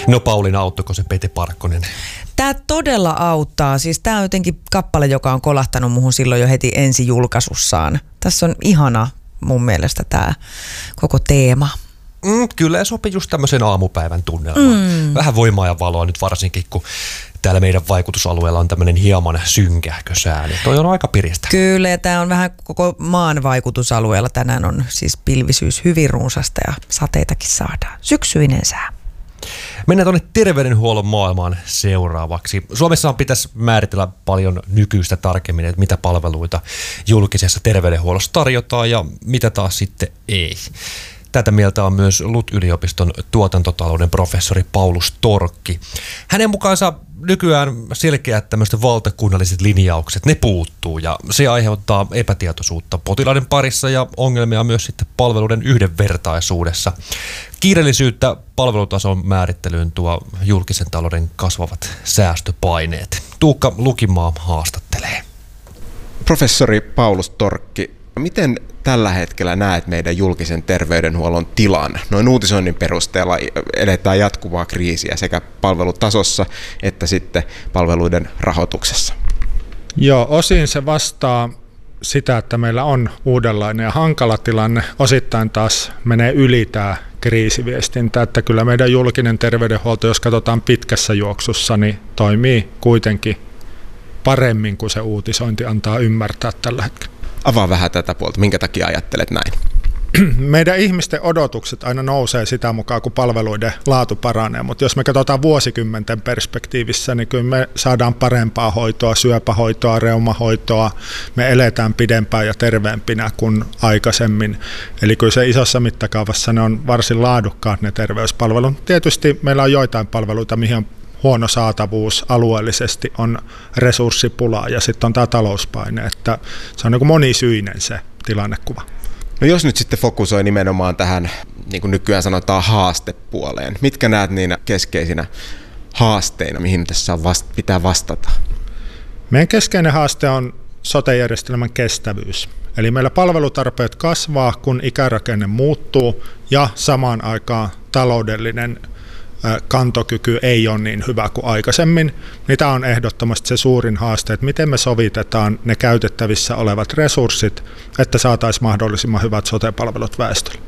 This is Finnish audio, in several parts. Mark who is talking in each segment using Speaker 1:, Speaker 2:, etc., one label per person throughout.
Speaker 1: No Pauliina, auttoiko se Pete Parkkonen?
Speaker 2: Tämä todella auttaa. Siis tämä on jotenkin kappale, joka on kolahtanut muhun silloin jo heti ensi julkaisussaan. Tässä on ihana mun mielestä tämä koko teema.
Speaker 1: Kyllä ja sopii just tämmöisen aamupäivän tunnelmaan. Vähän voimaa ja valoa nyt varsinkin, kun täällä meidän vaikutusalueella on tämmöinen hieman synkähkö sää. Niin toi on aika piristä.
Speaker 2: Kyllä, ja tämä on vähän koko maan vaikutusalueella. Tänään on siis pilvisyys hyvin runsasta ja sateitakin saadaan. Syksyinen sää.
Speaker 1: Mennään tuonne terveydenhuollon maailmaan seuraavaksi. Suomessahan pitäisi määritellä paljon nykyistä tarkemmin, että mitä palveluita julkisessa terveydenhuollossa tarjotaan ja mitä taas sitten ei. Tätä mieltä on myös LUT-yliopiston tuotantotalouden professori Paulus Torkki. Hänen mukaansa nykyään selkeät tämmöiset valtakunnalliset linjaukset, ne puuttuu ja se aiheuttaa epätietoisuutta potilaiden parissa ja ongelmia myös sitten palveluiden yhdenvertaisuudessa. Kiireellisyyttä palvelutason määrittelyyn tuo julkisen talouden kasvavat säästöpaineet. Tuukka Lukimaa haastattelee.
Speaker 3: Professori Paulus Torkki, miten tällä hetkellä näet meidän julkisen terveydenhuollon tilan? Noin uutisoinnin perusteella eletään jatkuvaa kriisiä sekä palvelutasossa että sitten palveluiden rahoituksessa.
Speaker 4: Joo, osin se vastaa sitä, että meillä on uudenlainen ja hankala tilanne. Osittain taas menee yli tämä kriisiviestintä, että kyllä meidän julkinen terveydenhuolto, jos katsotaan pitkässä juoksussa, niin toimii kuitenkin paremmin kuin se uutisointi antaa ymmärtää tällä hetkellä.
Speaker 3: Avaa vähän tätä puolta. Minkä takia ajattelet näin?
Speaker 4: Meidän ihmisten odotukset aina nousee sitä mukaan, kun palveluiden laatu paranee, mutta jos me katsotaan vuosikymmenten perspektiivissä, niin kyllä me saadaan parempaa hoitoa, syöpähoitoa, reumahoitoa, me eletään pidempään ja terveempinä kuin aikaisemmin. Eli kyllä se isossa mittakaavassa ne on varsin laadukkaat ne terveyspalvelut. Tietysti meillä on joitain palveluita, mihin on huono saatavuus alueellisesti, on resurssipulaa ja sitten on tämä talouspaine, että se on niin kuin monisyinen se tilannekuva.
Speaker 3: No jos nyt sitten fokusoi nimenomaan tähän, niin kuin nykyään sanotaan, haastepuoleen. Mitkä näet niinä keskeisinä haasteina, mihin tässä pitää vastata?
Speaker 4: Meidän keskeinen haaste on sote-järjestelmän kestävyys. Eli meillä palvelutarpeet kasvaa, kun ikärakenne muuttuu ja samaan aikaan taloudellinen kantokyky ei ole niin hyvä kuin aikaisemmin. Tämä on ehdottomasti se suurin haaste, että miten me sovitetaan ne käytettävissä olevat resurssit, että saataisiin mahdollisimman hyvät sote-palvelut väestölle.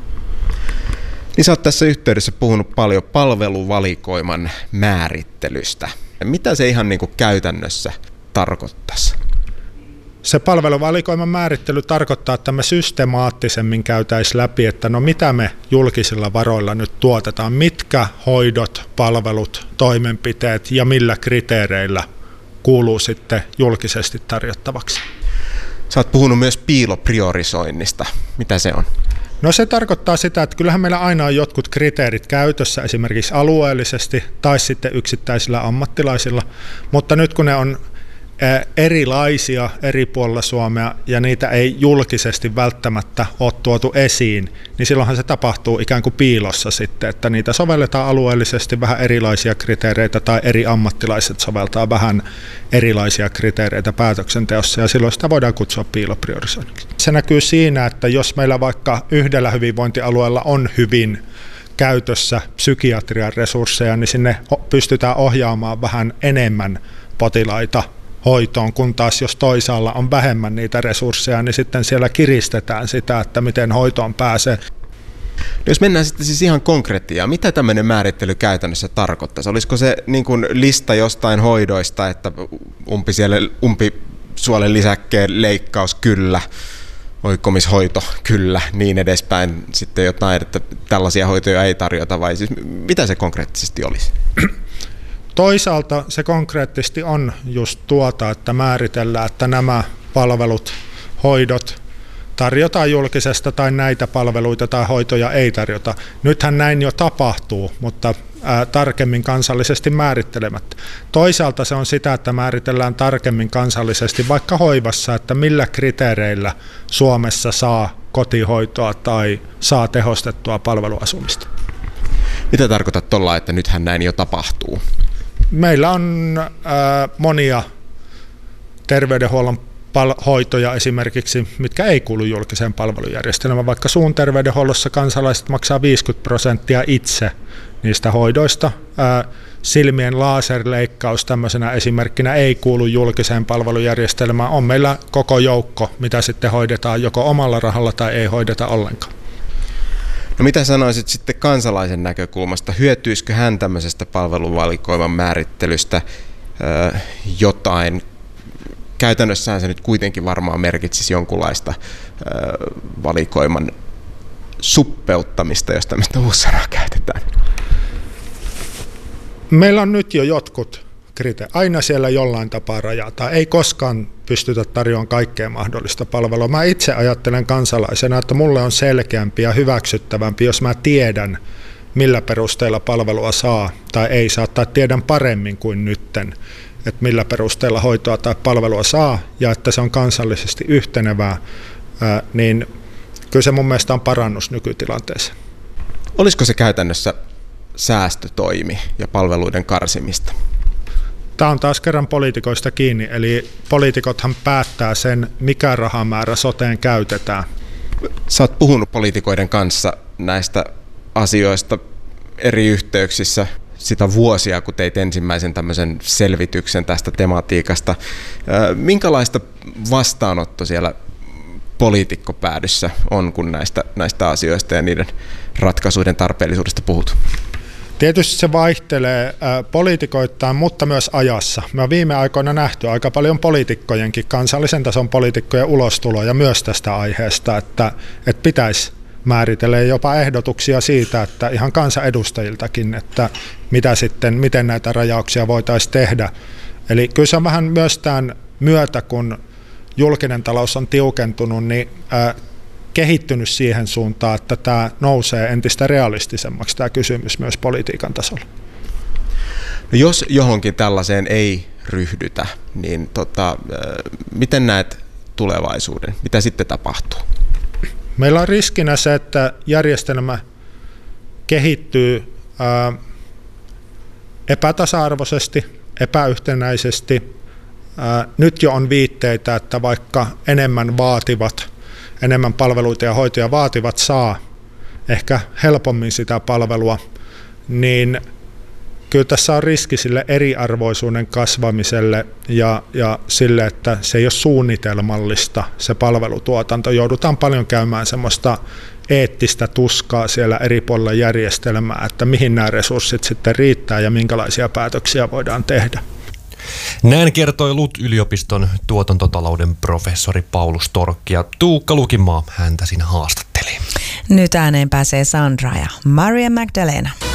Speaker 3: Niin sä oot tässä yhteydessä puhunut paljon palveluvalikoiman määrittelystä. Mitä se ihan niin kuin käytännössä tarkoittaisi?
Speaker 4: Se palveluvalikoiman määrittely tarkoittaa, että me systemaattisemmin käytäisiin läpi, että no mitä me julkisilla varoilla nyt tuotetaan, mitkä hoidot, palvelut, toimenpiteet ja millä kriteereillä kuuluu sitten julkisesti tarjottavaksi.
Speaker 3: Sä oot puhunut myös piilopriorisoinnista. Mitä se on?
Speaker 4: No se tarkoittaa sitä, että kyllähän meillä aina on jotkut kriteerit käytössä, esimerkiksi alueellisesti tai sitten yksittäisillä ammattilaisilla, mutta nyt kun ne on erilaisia eri puolilla Suomea ja niitä ei julkisesti välttämättä ole tuotu esiin, niin silloinhan se tapahtuu ikään kuin piilossa sitten, että niitä sovelletaan alueellisesti vähän erilaisia kriteereitä tai eri ammattilaiset soveltaa vähän erilaisia kriteereitä päätöksenteossa ja silloin sitä voidaan kutsua piilopriorisoinniksi. Se näkyy siinä, että jos meillä vaikka yhdellä hyvinvointialueella on hyvin käytössä psykiatrian resursseja, niin sinne pystytään ohjaamaan vähän enemmän potilaita hoitoon, kun taas jos toisaalla on vähemmän niitä resursseja, niin sitten siellä kiristetään sitä, että miten hoitoon pääsee.
Speaker 3: Jos mennään sitten siis ihan konkreettiaan, mitä tämmöinen määrittely käytännössä tarkoittaisi? Olisiko se niin kuin lista jostain hoidoista, että umpisuolen lisäkkeen leikkaus kyllä, oikomishoito kyllä, niin edespäin, sitten jotain, että tällaisia hoitoja ei tarjota, vai siis mitä se konkreettisesti olisi?
Speaker 4: Toisaalta se konkreettisesti on just että määritellään, että nämä palvelut, hoidot tarjotaan julkisesta tai näitä palveluita tai hoitoja ei tarjota. Nythän näin jo tapahtuu, mutta tarkemmin kansallisesti määrittelemättä. Toisaalta se on sitä, että määritellään tarkemmin kansallisesti vaikka hoivassa, että millä kriteereillä Suomessa saa kotihoitoa tai saa tehostettua palveluasumista.
Speaker 3: Mitä tarkoitat tuolla, että nythän näin jo tapahtuu?
Speaker 4: Meillä on monia terveydenhuollon hoitoja esimerkiksi, mitkä ei kuulu julkiseen palvelujärjestelmään. Vaikka suun terveydenhuollossa kansalaiset maksaa 50% itse niistä hoidoista. Silmien laserleikkaus tämmöisenä esimerkkinä ei kuulu julkiseen palvelujärjestelmään. On meillä koko joukko, mitä sitten hoidetaan joko omalla rahalla tai ei hoideta ollenkaan.
Speaker 3: No mitä sanoisit sitten kansalaisen näkökulmasta? Hyötyisikö hän tämmöisestä palveluvalikoiman määrittelystä jotain? Käytännössähän se nyt kuitenkin varmaan merkitsisi jonkunlaista valikoiman suppeuttamista, jos tämmöistä uussanaa käytetään.
Speaker 4: Meillä on nyt jo jotkut kriteerit. Aina siellä jollain tapaa rajataan. Ei koskaan pystytä tarjoamaan kaikkea mahdollista palvelua. Mä itse ajattelen kansalaisena, että mulle on selkeämpi ja hyväksyttävämpi, jos mä tiedän, millä perusteella palvelua saa tai ei saa, tai tiedän paremmin kuin nytten, että millä perusteella hoitoa tai palvelua saa, ja että se on kansallisesti yhtenevää, niin kyllä se mun mielestä on parannus nykytilanteeseen.
Speaker 3: Olisiko se käytännössä säästötoimi ja palveluiden karsimista?
Speaker 4: Tämä on taas kerran poliitikoista kiinni, eli poliitikothan päättää sen, mikä rahamäärä soteen käytetään.
Speaker 3: Sä oot puhunut poliitikoiden kanssa näistä asioista eri yhteyksissä sitä vuosia, kun teit ensimmäisen tämmöisen selvityksen tästä tematiikasta. Minkälaista vastaanotto siellä poliitikkopäädyssä on, kun näistä asioista ja niiden ratkaisuiden tarpeellisuudesta puhut?
Speaker 4: Tietysti se vaihtelee poliitikoittain, mutta myös ajassa. Me on viime aikoina nähty aika paljon poliitikkojenkin, kansallisen tason poliitikkojen ulostuloja myös tästä aiheesta, että pitäisi määritellä jopa ehdotuksia siitä, että ihan kansanedustajiltakin, että miten näitä rajauksia voitaisiin tehdä. Eli kyllä se on vähän myös tämän myötä, kun julkinen talous on tiukentunut, niin kehittynyt siihen suuntaan, että tämä nousee entistä realistisemmaksi tämä kysymys myös politiikan tasolla.
Speaker 3: No jos johonkin tällaiseen ei ryhdytä, niin miten näet tulevaisuuden? Mitä sitten tapahtuu?
Speaker 4: Meillä on riskinä se, että järjestelmä kehittyy epätasa-arvoisesti, epäyhtenäisesti. Nyt jo on viitteitä, että vaikka enemmän palveluita ja hoitoja vaativat saa ehkä helpommin sitä palvelua, niin kyllä tässä on riski sille eriarvoisuuden kasvamiselle ja sille, että se ei ole suunnitelmallista se palvelutuotanto. Joudutaan paljon käymään semmoista eettistä tuskaa siellä eri puolilla järjestelmää, että mihin nämä resurssit sitten riittää ja minkälaisia päätöksiä voidaan tehdä.
Speaker 1: Näin kertoi LUT-yliopiston tuotantotalouden professori Paulus Torkki, ja Tuukka Lukimaa häntä siinä haastatteli.
Speaker 2: Nyt ääneen pääsee Sandra ja Maria Magdalena.